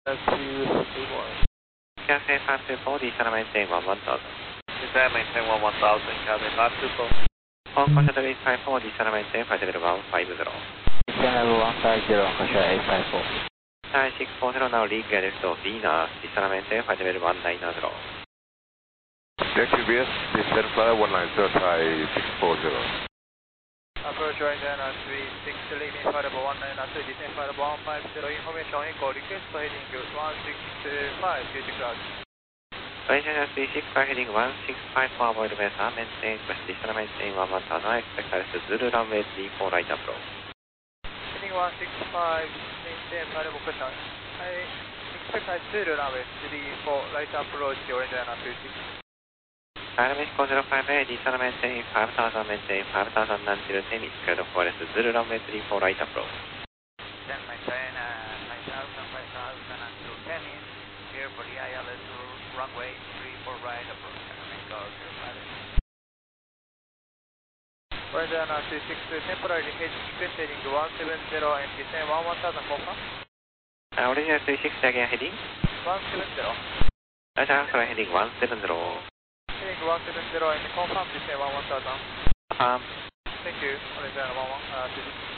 Cafe 524, descend maintain 11,000. Descend maintain 11,000, Cafe 524. On Kosha 854, descend maintain 50150. Descend level 150, Kosha 854. Thai 640, now leak left of Venus, descend maintain 50190. Deck QBS, descend flight 190, Thai 640. Approach right down 36, leaving flight level 192, descend flight level 150, information echo, request for heading 165, future cloud. Malaysia 365 heading 165 for avoid mesa, maintain, descend maintain 11,000, expect to Zulu runway 34 right approach. Heading 165, maintain flight level cushion. I expect Zulu runway 34 right approach, orange line 36. Mexico 058, descend maintain 5,000, maintain 5,000 non-zero semi, cleared for Zulu runway 34 right approach. Descend maintain 5,000 until 10 in, here for the ILS runway 34 right approach, Mexico 058. Orange line 36, temporary request heading 170 and descend 11,000, confirm. Original 36 again heading? 170. Right answer heading 170. Heading 170 and confirm descend 11,000. Confirm. Thank you. Orange line 26.